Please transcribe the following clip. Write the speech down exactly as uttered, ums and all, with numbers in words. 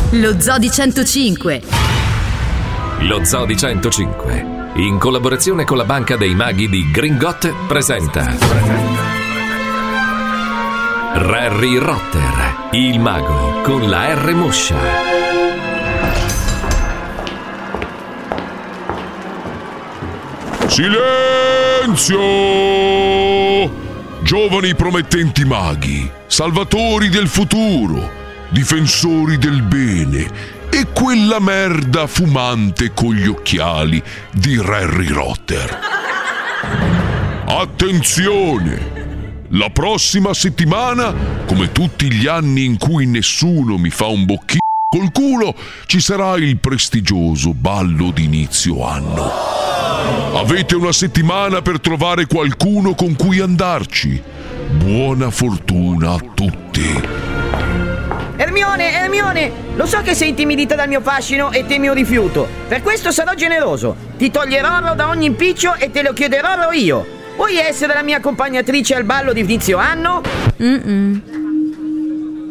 Lo Zoo di centocinque. Lo Zoo di centocinque, in collaborazione con la Banca dei Maghi di Gringot, presenta Harry Rotter, il mago con la R moscia. Silenzio! Giovani promettenti maghi, salvatori del futuro, difensori del bene e quella merda fumante con gli occhiali di Harry Rotter. Attenzione! La prossima settimana, come tutti gli anni in cui nessuno mi fa un bocchino col culo, ci sarà il prestigioso ballo d'inizio anno. Avete una settimana per trovare qualcuno con cui andarci. Buona fortuna a tutti. Ermione, Ermione, lo so che sei intimidita dal mio fascino e temi un rifiuto. Per questo sarò generoso. Ti toglierò da ogni impiccio e te lo chiederò io. Vuoi essere la mia accompagnatrice al ballo di inizio anno? Mm-mm.